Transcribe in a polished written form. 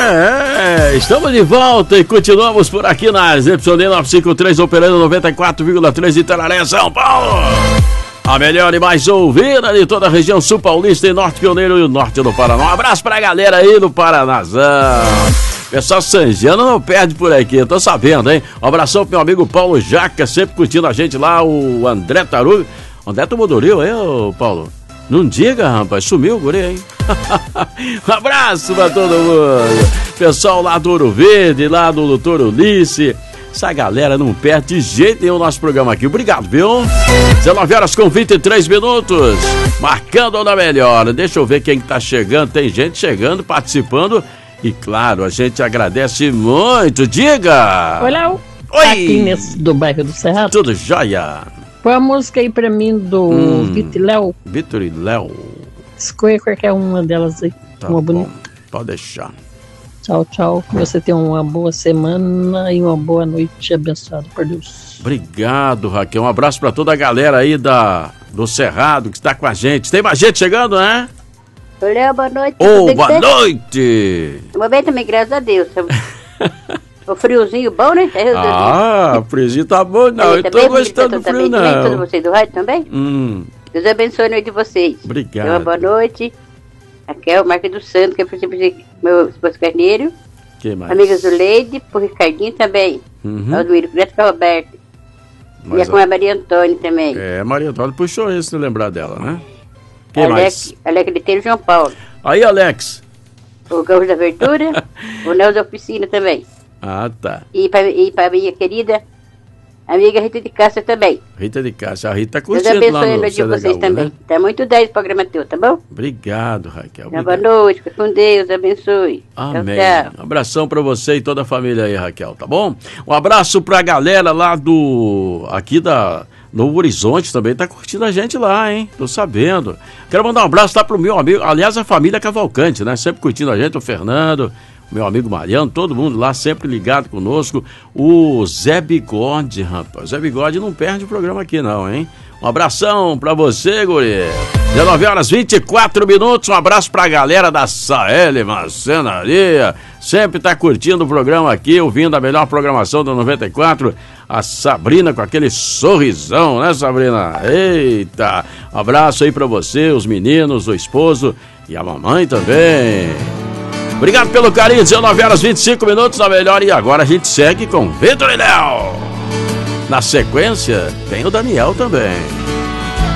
Estamos de volta e continuamos por aqui na ZYD 953, operando 94,3 de Itararé, São Paulo. A melhor e mais ouvida de toda a região sul paulista e norte pioneiro e o norte do Paraná. Um abraço pra galera aí do Paranazão. Pessoal sangiano não perde por aqui, eu tô sabendo, hein? Um abração pro meu amigo Paulo Jaca, sempre curtindo a gente lá, o André Tarugo. André tomou Doril, hein, Paulo? Não diga, rapaz, sumiu o guri, hein? Um abraço pra todo mundo. Pessoal lá do Ouro Verde, lá do Doutor Ulisses. Essa galera não perde de jeito nenhum o nosso programa aqui. Obrigado, viu? 19 horas com 23 minutos. Marcando na melhor. Deixa eu ver quem tá chegando. Tem gente chegando, participando. E claro, a gente agradece muito. Diga! Oi, Léo. Oi! Aqui nesse, do bairro do Cerrado. Tudo jóia. Põe a música aí pra mim do Vitor e Léo. Vitor e Léo. Escolha qualquer uma delas aí. Tá uma bom. bonita. Pode deixar. Tchau, tchau. Que você tenha uma boa semana e uma boa noite abençoada por Deus. Obrigado, Raquel. Um abraço pra toda a galera aí do Cerrado que está com a gente. Tem mais gente chegando, né? Oi, Léo, boa noite. Boa noite! Uma vez também, graças a Deus. O friozinho bom, né? O friozinho tá bom, não. Eu tô gostando do frio, não. Todos vocês do rádio também? Deus abençoe a noite de vocês. Obrigado. Uma boa noite. Raquel, Marca do Santo, que é meu esposo Carneiro. Que mais? Amiga Zuleide, pro Ricardinho também. Aldoírio, Neto Roberto. E a com a Maria Antônia também. Maria Antônia puxou isso, se lembrar dela, né? Quem mais? Alex Liteiro e João Paulo. Aí, Alex. O Gaúcho da Verdura, o Nelson da Oficina também. Ah, tá. E pra minha querida amiga Rita de Cássia também. Rita de Cássia. A Rita tá Deus curtindo lá abençoe no a noite de vocês também. Né? Tá muito 10 o programa teu, tá bom? Obrigado, Raquel. Boa noite, fica com Deus, abençoe. Amém. Tchau, tchau. Um abração pra você e toda a família aí, Raquel, tá bom? Um abraço pra galera lá aqui da Novo Horizonte também, tá curtindo a gente lá, hein? Tô sabendo. Quero mandar um abraço lá pro meu amigo, aliás, a família Cavalcante, né? Sempre curtindo a gente, o Fernando, meu amigo Mariano, todo mundo lá sempre ligado conosco. O Zé Bigode, rapaz. Zé Bigode não perde o programa aqui não, hein? Um abração pra você, guri. 19 horas 24 minutos. Um abraço pra galera da Saele Marcenaria. Sempre tá curtindo o programa aqui, ouvindo a melhor programação da 94. A Sabrina com aquele sorrisão, né, Sabrina? Eita! Um abraço aí pra você, os meninos, o esposo e a mamãe também. Obrigado pelo carinho, 19 horas 25 minutos, a melhor. E agora a gente segue com Vitor e Léo. Na sequência, tem o Daniel também.